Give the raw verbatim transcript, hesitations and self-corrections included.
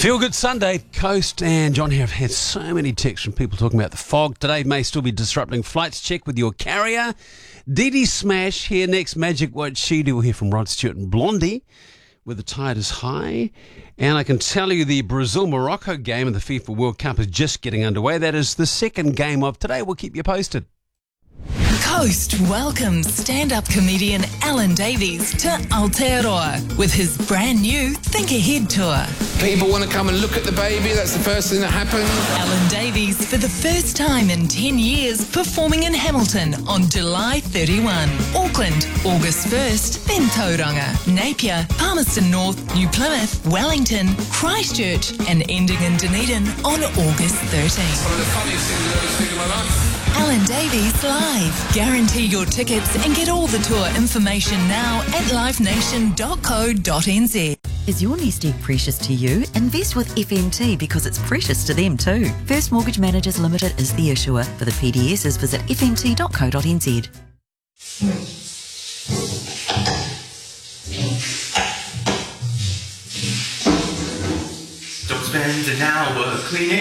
Feel Good Sunday, Coast and John here have had so many texts from people talking about the fog. Today may still be disrupting flights. Check with your carrier. Dee Dee Smash here next. Magic What She Do. We'll hear from Rod Stewart and Blondie, where the tide is high. And I can tell you the Brazil-Morocco game of the FIFA World Cup is just getting underway. That is the second game of today. We'll keep you posted. Coast welcomes stand-up comedian Alan Davies to Aotearoa with his brand new Think Ahead tour. People want to come and look at the baby, that's the first thing that happens. Alan Davies, for the first time in ten years, performing in Hamilton on July thirty-first. Auckland, August first, then Tauranga, Napier, Palmerston North, New Plymouth, Wellington, Christchurch, and ending in Dunedin on August thirteenth. One of the funniest things I've ever seen in my life. Alan Davies Live. Guarantee your tickets and get all the tour information now at live nation dot co dot n z. Is your nest egg precious to you? Invest with F N T because it's precious to them too. First Mortgage Managers Limited is the issuer. For the P D Ss, visit f n t dot co dot n z. Don't spend an hour cleaning